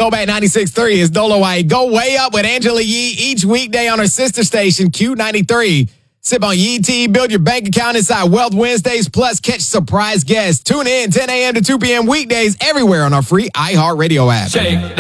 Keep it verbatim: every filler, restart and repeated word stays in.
Throwback ninety-six point three is Dolo White. Go way up with Angela Yee each weekday on her sister station, Q ninety-three. Sip on Yee Tea, build your bank account inside Wealth Wednesdays, plus catch surprise guests. Tune in ten a.m. to two p.m. weekdays everywhere on our free iHeartRadio app. Shake